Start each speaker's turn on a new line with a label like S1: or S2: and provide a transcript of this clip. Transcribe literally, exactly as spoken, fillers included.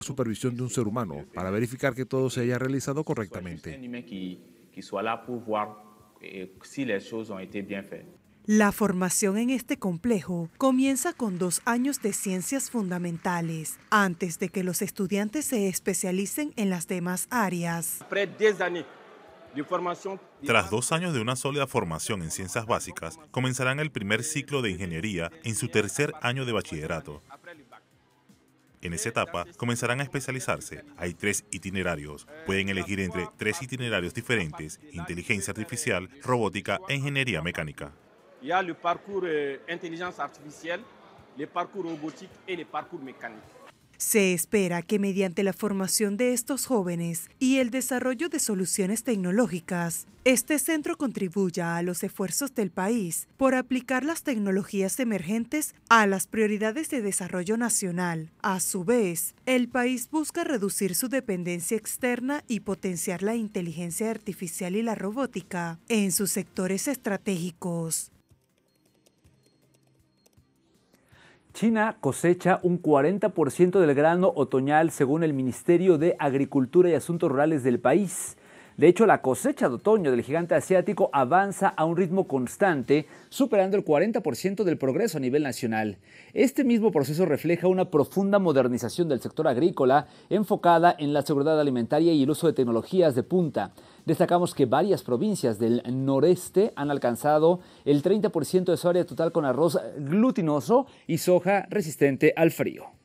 S1: supervisión de un ser humano para verificar que todo se haya realizado correctamente.
S2: La formación en este complejo comienza con dos años de ciencias fundamentales, antes de que los estudiantes se especialicen en las demás áreas.
S3: Tras dos años de una sólida formación en ciencias básicas, comenzarán el primer ciclo de ingeniería en su tercer año de bachillerato. En esa etapa comenzarán a especializarse. Hay tres itinerarios. Pueden elegir entre tres itinerarios diferentes: inteligencia artificial, robótica e ingeniería mecánica.
S4: Il y a le parcours euh, intelligence artificielle, le parcours robotique et le parcours mécanique.
S2: Se espera que mediante la formación de estos jóvenes y el desarrollo de soluciones tecnológicas, este centro contribuya a los esfuerzos del país por aplicar las tecnologías emergentes a las prioridades de desarrollo nacional. A su vez, el país busca reducir su dependencia externa y potenciar la inteligencia artificial y la robótica en sus sectores estratégicos.
S5: China cosecha un cuarenta por ciento del grano otoñal según el Ministerio de Agricultura y Asuntos Rurales del país. De hecho, la cosecha de otoño del gigante asiático avanza a un ritmo constante, superando el cuarenta por ciento del progreso a nivel nacional. Este mismo proceso refleja una profunda modernización del sector agrícola enfocada en la seguridad alimentaria y el uso de tecnologías de punta. Destacamos que varias provincias del noreste han alcanzado el treinta por ciento de su área total con arroz glutinoso y soja resistente al frío.